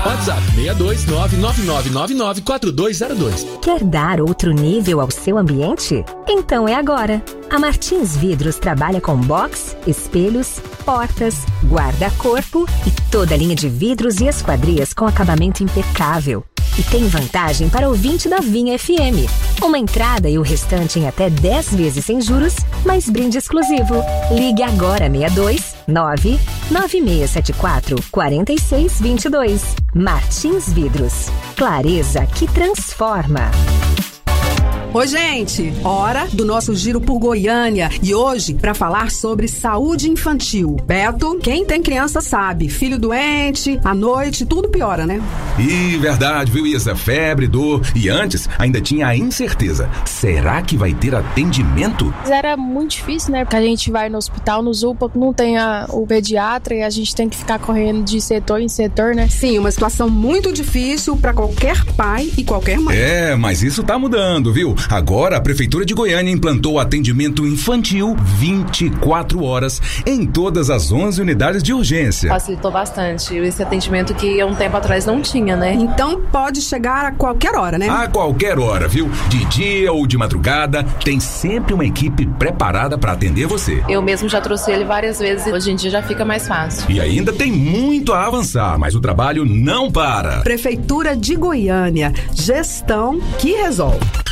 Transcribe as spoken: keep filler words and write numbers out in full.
WhatsApp seis dois nove nove nove nove nove quatro dois zero dois. Quer dar outro nível ao seu ambiente? Então é agora. A Martins Vidros trabalha com box, espelhos, portas, guarda-corpo e toda a linha de vidros e esquadrias com acabamento impecável. E tem vantagem para ouvinte da Vinha F M. Uma entrada e o restante em até dez vezes sem juros, mais brinde exclusivo. Ligue agora seis dois nove nove seis sete quatro quatro seis dois dois. Martins Vidros. Clareza que transforma. Oi, gente! Hora do nosso giro por Goiânia. E hoje, para falar sobre saúde infantil. Beto, quem tem criança sabe. Filho doente, à noite, tudo piora, né? Ih, verdade, viu, Isa? Febre, dor. E antes, ainda tinha a incerteza. Será que vai ter atendimento? Era muito difícil, né? Porque a gente vai no hospital, no Zupa, não tem a, o pediatra e a gente tem que ficar correndo de setor em setor, né? Sim, uma situação muito difícil para qualquer pai e qualquer mãe. É, mas isso tá mudando, viu? Agora, a Prefeitura de Goiânia implantou atendimento infantil vinte e quatro horas em todas as onze unidades de urgência. Facilitou bastante esse atendimento que um tempo atrás não tinha, né? Então pode chegar a qualquer hora, né? A qualquer hora, viu? De dia ou de madrugada, tem sempre uma equipe preparada para atender você. Eu mesmo já trouxe ele várias vezes e hoje em dia já fica mais fácil. E ainda tem muito a avançar, mas o trabalho não para. Prefeitura de Goiânia, gestão que resolve.